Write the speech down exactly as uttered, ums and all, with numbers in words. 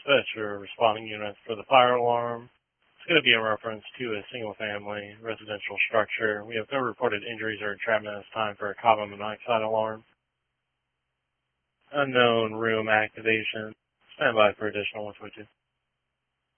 Dispatch your responding units for the fire alarm. It's going to be in reference to a single-family residential structure. We have no reported injuries or entrapment. It's time for a carbon monoxide alarm. Unknown room activation. Stand by for additional one twenty-two.